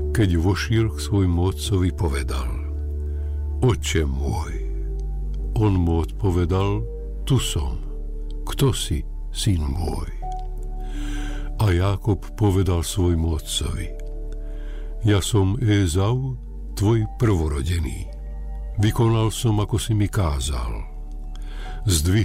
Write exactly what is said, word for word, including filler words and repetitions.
Keď vošiel k svojmu otcovi, povedal: Otče môj. On mu odpovedal: Tu som. Kto si, syn môj? A Jákob povedal svojmu otcovi: Ja som Ézau, tvoj prvorodený. Vykonal som, ako si mi kázal. Zdvihol